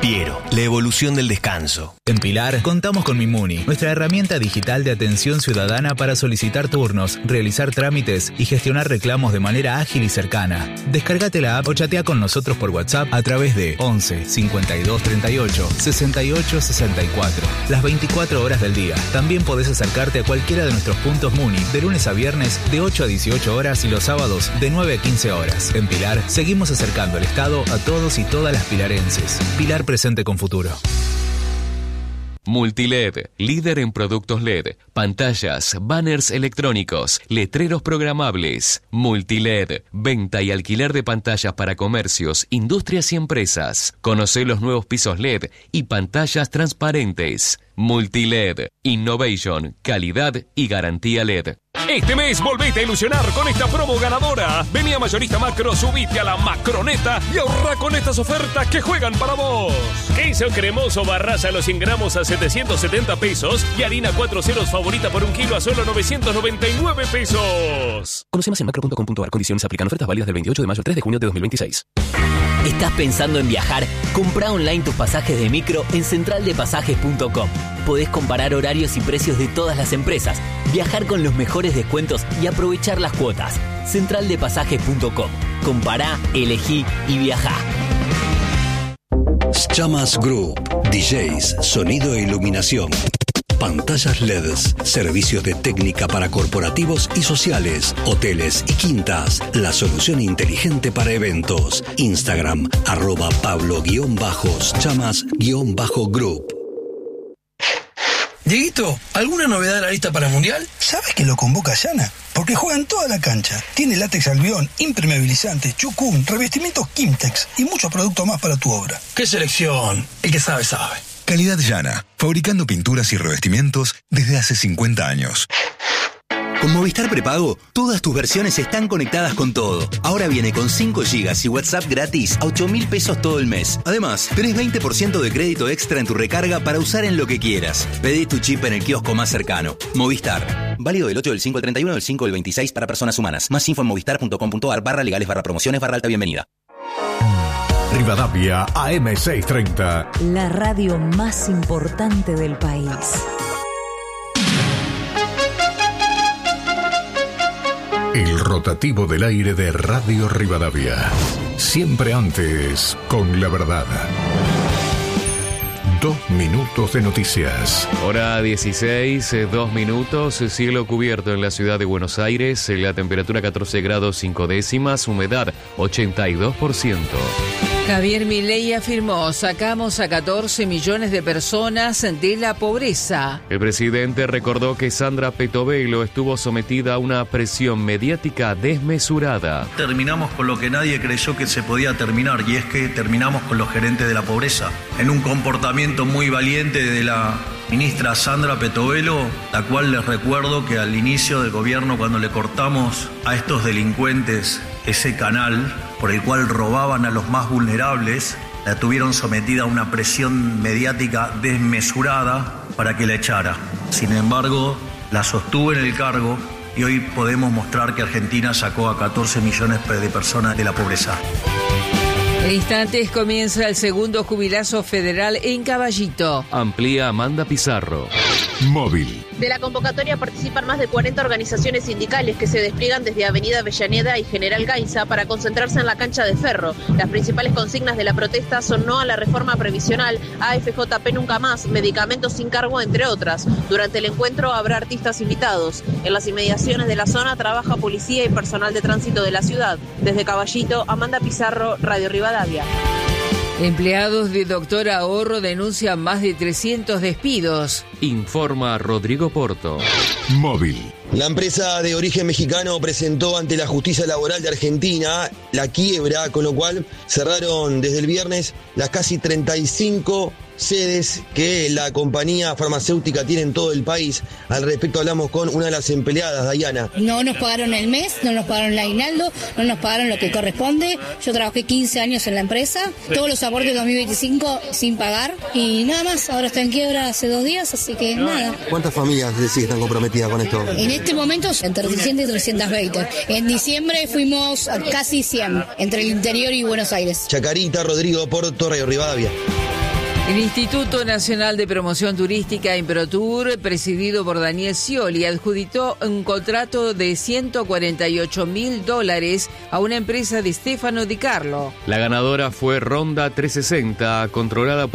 Fiero, la evolución del descanso. En Pilar contamos con Mimuni, nuestra herramienta digital de atención ciudadana para solicitar turnos, realizar trámites y gestionar reclamos de manera ágil y cercana. Descárgate la app o chatea con nosotros por WhatsApp a través de 11 52 38 68 64. Las 24 horas del día. También podés acercarte a cualquiera de nuestros puntos Muni de lunes a viernes de 8 a 18 horas y los sábados de 9 a 15 horas. En Pilar seguimos acercando el Estado a todos y todas las pilarenses. Pilar presente con futuro. Multiled, líder en productos LED, pantallas, banners electrónicos, letreros programables. Multiled, venta y alquiler de pantallas para comercios, industrias y empresas. Conoce los nuevos pisos LED y pantallas transparentes. Multiled, innovation, calidad y garantía LED. Este mes volvete a ilusionar con esta promo ganadora. Vení a Mayorista Macro, subite a la Macroneta y ahorra con estas ofertas que juegan para vos. Queso cremoso Barraza a los 100 gramos a 770 pesos y harina 4 ceros favorita por 1 kilo a solo 999 pesos. Conoce más en macro.com.ar. Condiciones aplican. Ofertas válidas del 28 de mayo al 3 de junio de 2026. ¿Estás pensando en viajar? Comprá online tus pasajes de micro en centraldepasajes.com. Podés comparar horarios y precios de todas las empresas, viajar con los mejores descuentos y aprovechar las cuotas. Centraldepasajes.com. Compará, elegí y viajá. Chamas Group, DJs, sonido e iluminación. Pantallas LEDs, servicios de técnica para corporativos y sociales, hoteles y quintas. La solución inteligente para eventos. Instagram, @Pablo_Chamas_Group. Dieguito, ¿alguna novedad en la lista para el Mundial? ¿Sabes que lo convoca Yana? Porque juega en toda la cancha. Tiene látex albión, impermeabilizantes, chucún, revestimientos Kimtex y muchos productos más para tu obra. ¡Qué selección! El que sabe, sabe. Calidad Yana, fabricando pinturas y revestimientos desde hace 50 años. Con Movistar Prepago, todas tus versiones están conectadas con todo. Ahora viene con 5 GB y WhatsApp gratis a 8.000 pesos todo el mes. Además, tenés 20% de crédito extra en tu recarga para usar en lo que quieras. Pedí tu chip en el kiosco más cercano. Movistar. Válido del 8 del 5 al 31 del 5 del 26 para personas humanas. Más info en movistar.com.ar/legales/promociones/alta bienvenida. Rivadavia AM630. La radio más importante del país. El rotativo del aire de Radio Rivadavia. Siempre antes, con la verdad. 2 minutos de noticias. Hora 16, 2 minutos, cielo cubierto en la ciudad de Buenos Aires, la temperatura 14 grados 5 décimas, humedad 82%. Javier Milei afirmó: sacamos a 14 millones de personas de la pobreza. El presidente recordó que Sandra Petovelo estuvo sometida a una presión mediática desmesurada. Terminamos con lo que nadie creyó que se podía terminar, y es que terminamos con los gerentes de la pobreza. En un comportamiento muy valiente de la ministra Sandra Petovelo, la cual les recuerdo que al inicio del gobierno, cuando le cortamos a estos delincuentes ese canal por el cual robaban a los más vulnerables, la tuvieron sometida a una presión mediática desmesurada para que la echara. Sin embargo, la sostuvo en el cargo y hoy podemos mostrar que Argentina sacó a 14 millones de personas de la pobreza. En instantes comienza el segundo jubilazo federal en Caballito. Amplía Amanda Pizarro. Móvil. De la convocatoria participan más de 40 organizaciones sindicales que se despliegan desde Avenida Avellaneda y General Gainza para concentrarse en la cancha de Ferro. Las principales consignas de la protesta son no a la reforma previsional, AFJP nunca más, medicamentos sin cargo, entre otras. Durante el encuentro habrá artistas invitados. En las inmediaciones de la zona trabaja policía y personal de tránsito de la ciudad. Desde Caballito, Amanda Pizarro, Radio Rivadavia. Empleados de Doctor Ahorro denuncian más de 300 despidos. Informa Rodrigo Porto. Móvil. La empresa de origen mexicano presentó ante la justicia laboral de Argentina la quiebra, con lo cual cerraron desde el viernes las casi 35 sedes que la compañía farmacéutica tiene en todo el país. Al respecto hablamos con una de las empleadas, Dayana. No nos pagaron el mes, no nos pagaron el aguinaldo, no nos pagaron lo que corresponde. Yo trabajé 15 años en la empresa, todos los aportes de 2025 sin pagar y nada más. Ahora está en quiebra hace 2 días, así que nada. ¿Cuántas familias decís que están comprometidas con esto? En este momento entre 300 y 320. En diciembre fuimos a casi 100 entre el interior y Buenos Aires. Chacarita, Rodrigo Porto, Radio Rivadavia. El Instituto Nacional de Promoción Turística, Improtur, presidido por Daniel Scioli, adjudicó un contrato de $148.000 a una empresa de Stefano Di Carlo. La ganadora fue Ronda 360, controlada